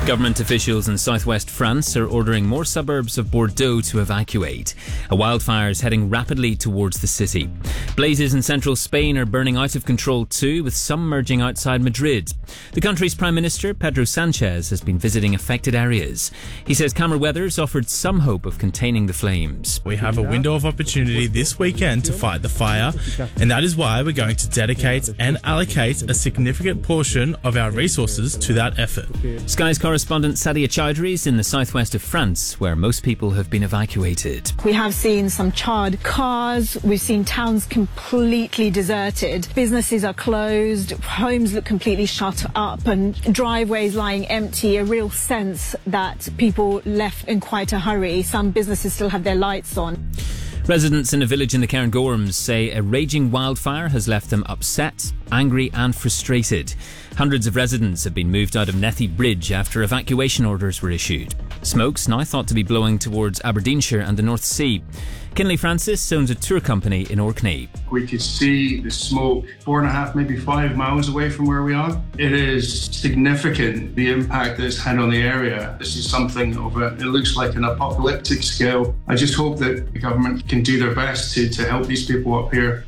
Government officials in southwest France are ordering more suburbs of Bordeaux to evacuate. A wildfire is heading rapidly towards the city. Blazes in central Spain are burning out of control too, with some merging outside Madrid. The country's Prime Minister, Pedro Sanchez, has been visiting affected areas. He says calmer weather's offered some hope of containing the flames. We have a window of opportunity this weekend to fight the fire, and that is why we're going to dedicate and allocate a significant portion of our resources to that effort. Sky's correspondent Sadia Chowdhury is in the southwest of France, where most people have been evacuated. We have seen some charred cars, we've seen towns completely deserted, businesses are closed, homes look completely shut up and driveways lying empty, a real sense that people left in quite a hurry. Some businesses still have their lights on. Residents in a village in the Cairngorms say a raging wildfire has left them upset, angry and frustrated. Hundreds of residents have been moved out of Nethy Bridge after evacuation orders were issued. Smoke's now thought to be blowing towards Aberdeenshire and the North Sea. Kinley Francis owns a tour company in Orkney. We could see the smoke 4.5, maybe 5 miles away from where we are. It is significant, the impact that it's had on the area. This is something it looks like an apocalyptic scale. I just hope that the government can do their best to help these people up here.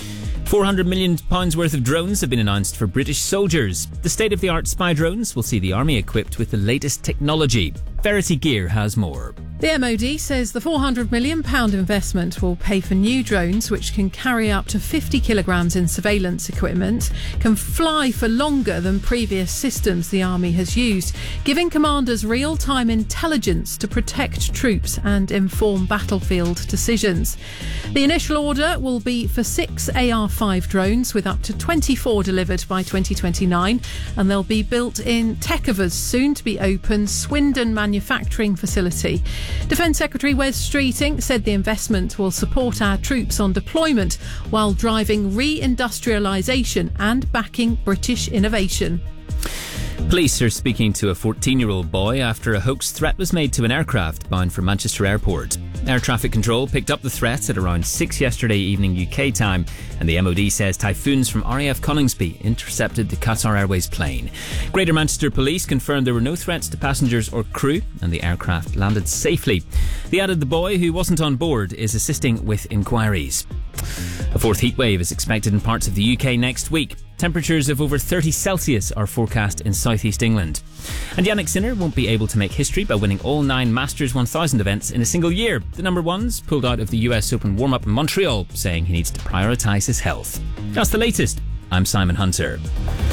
£400 million worth of drones have been announced for British soldiers. The state-of-the-art spy drones will see the army equipped with the latest technology. Verity Gear has more. The MOD says the £400 million investment will pay for new drones which can carry up to 50 kilograms in surveillance equipment, can fly for longer than previous systems the army has used, giving commanders real-time intelligence to protect troops and inform battlefield decisions. The initial order will be for 6 AR-5 drones, with up to 24 delivered by 2029, and they'll be built in Tekova's soon-to-be-open Swindon manufacturing facility. Defence Secretary Wes Streeting said the investment will support our troops on deployment while driving re-industrialisation and backing British innovation. Police are speaking to a 14-year-old boy after a hoax threat was made to an aircraft bound for Manchester Airport. Air traffic control picked up the threat at around 6 yesterday evening UK time, and the MOD says typhoons from RAF Coningsby intercepted the Qatar Airways plane. Greater Manchester Police confirmed there were no threats to passengers or crew, and the aircraft landed safely. They added the boy, who wasn't on board, is assisting with inquiries. A fourth heatwave is expected in parts of the UK next week. Temperatures of over 30 Celsius are forecast in southeast England. And Yannick Sinner won't be able to make history by winning all 9 Masters 1000 events in a single year. The number ones pulled out of the US Open warm-up in Montreal, saying he needs to prioritise his health. That's the latest. I'm Simon Hunter.